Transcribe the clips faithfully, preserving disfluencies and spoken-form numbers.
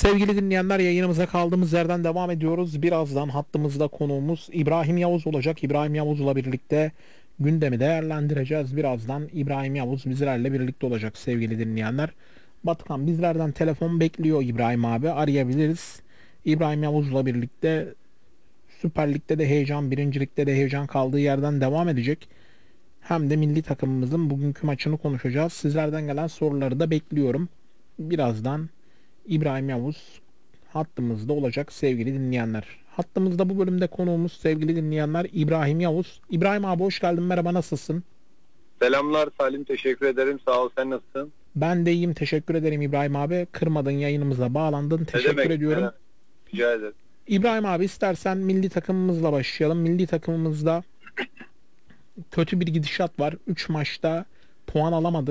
Sevgili dinleyenler, yayınımıza kaldığımız yerden devam ediyoruz. Birazdan hattımızda konuğumuz İbrahim Yavuz olacak. İbrahim Yavuz'la birlikte gündemi değerlendireceğiz. Birazdan İbrahim Yavuz bizlerle birlikte olacak sevgili dinleyenler. Batıkan bizlerden telefon bekliyor İbrahim abi. Arayabiliriz. İbrahim Yavuz'la birlikte Süper Lig'de de heyecan, Birinci Lig'de de heyecan kaldığı yerden devam edecek. Hem de milli takımımızın bugünkü maçını konuşacağız. Sizlerden gelen soruları da bekliyorum. Birazdan İbrahim Yavuz hattımızda olacak sevgili dinleyenler. Hattımızda bu bölümde konuğumuz sevgili dinleyenler İbrahim Yavuz. İbrahim abi hoş geldin, merhaba, nasılsın? Selamlar Salim, teşekkür ederim. Sağ ol, sen nasılsın? Ben de iyiyim, teşekkür ederim İbrahim abi. Kırmadın, yayınımıza bağlandın, teşekkür demek? ediyorum. Evet, rica ederim. İbrahim abi istersen milli takımımızla başlayalım. Milli takımımızda kötü bir gidişat var. üç maçta puan alamadık.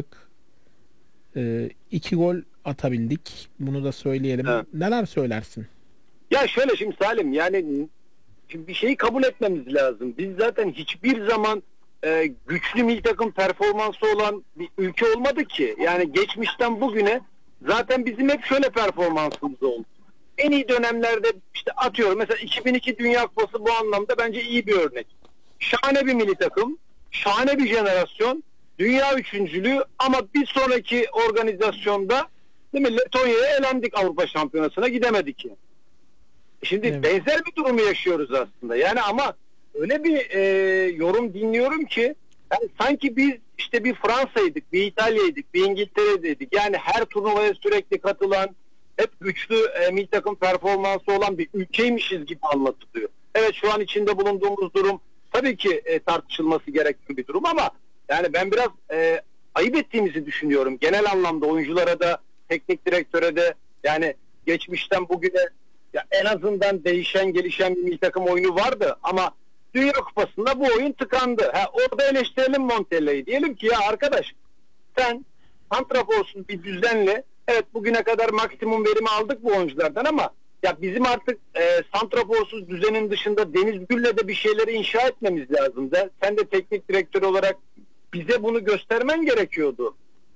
iki gol atabildik. Bunu da söyleyelim. Evet. Neler söylersin? Ya şöyle şimdi Salim, yani şimdi bir şeyi kabul etmemiz lazım. Biz zaten hiçbir zaman e, güçlü milli takım performansı olan bir ülke olmadı ki. Yani geçmişten bugüne zaten bizim hep şöyle performansımız oldu. En iyi dönemlerde işte atıyorum mesela iki bin iki Dünya Kupası bu anlamda bence iyi bir örnek. Şahane bir milli takım, şahane bir jenerasyon, dünya üçüncülüğü ama bir sonraki organizasyonda değil mi, Letonya'ya elendik, Avrupa Şampiyonası'na gidemedik ki. Şimdi Evet. benzer bir durumu yaşıyoruz aslında. Yani ama öyle bir e, yorum dinliyorum ki yani sanki biz işte bir Fransa'ydık, bir İtalya'ydık, bir İngiltere'deydik. Yani her turnuvaya sürekli katılan, hep güçlü e, milli takım performansı olan bir ülkeymişiz gibi anlatılıyor. Evet, şu an içinde bulunduğumuz durum tabii ki e, tartışılması gereken bir durum ama yani ben biraz e, ayıp ettiğimizi düşünüyorum. Genel anlamda oyunculara da, teknik direktöre de, yani geçmişten bugüne ya en azından değişen gelişen bir milli takım oyunu vardı ama Dünya Kupası'nda bu oyun tıkandı. Ha, orada eleştirelim Montella'yı. Diyelim ki ya arkadaş, sen santraforsun bir düzenle, evet bugüne kadar maksimum verimi aldık bu oyunculardan ama ya bizim artık e, santraforsuz düzenin dışında Deniz Gül'le de bir şeyleri inşa etmemiz lazım da sen de teknik direktör olarak bize bunu göstermen gerekiyordu.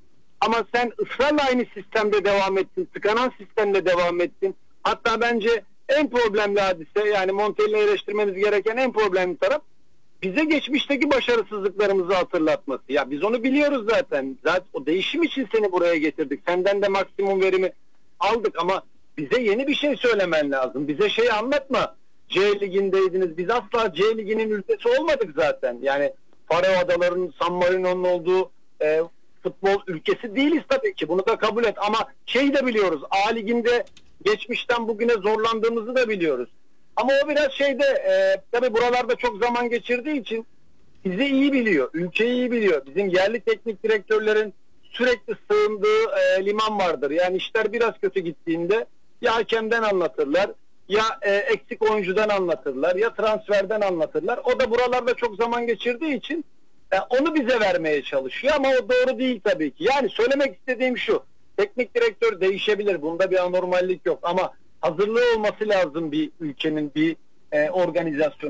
Ama sen ısrarla aynı sistemde devam ettin. Tıkanan sistemde devam ettin. Hatta bence en problemli hadise, yani Montella'yı eleştirmemiz gereken en problemli taraf bize geçmişteki başarısızlıklarımızı hatırlatması. Ya biz onu biliyoruz zaten. Zaten o değişim için seni buraya getirdik. Senden de maksimum verimi aldık ama bize yeni bir şey söylemen lazım. Bize şey anlatma. C ligindeydiniz. Biz asla C liginin ülkesi olmadık zaten. Yani Faroe Adaları'nın, San Marino'nun olduğu e, futbol ülkesi değiliz tabii ki. Bunu da kabul et. Ama şey de biliyoruz. A liginde geçmişten bugüne zorlandığımızı da biliyoruz. Ama o biraz şeyde e, tabii buralarda çok zaman geçirdiği için bizi iyi biliyor. Ülkeyi iyi biliyor. Bizim yerli teknik direktörlerin sürekli sığındığı e, liman vardır. Yani işler biraz kötü gittiğinde ya hakemden anlatırlar, ya e, eksik oyuncudan anlatırlar, ya transferden anlatırlar. O da buralarda çok zaman geçirdiği için e, onu bize vermeye çalışıyor ama o doğru değil tabii ki. Yani söylemek istediğim şu: teknik direktör değişebilir. Bunda bir anormallik yok ama hazırlığı olması lazım bir ülkenin, bir e, organizasyonun.